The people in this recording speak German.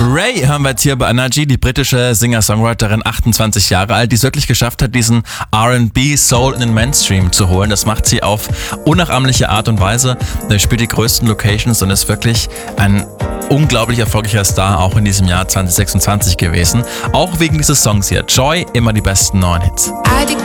Ray hören wir jetzt hier bei Energy, die britische Singer-Songwriterin, 28 Jahre alt, die es wirklich geschafft hat, diesen R&B-Soul in den Mainstream zu holen. Das macht sie auf unnachahmliche Art und Weise. Sie spielt die größten Locations und ist wirklich ein unglaublich erfolgreicher Star, auch in diesem Jahr 2026 gewesen. Auch wegen dieses Songs hier, Joy, immer die besten neuen Hits.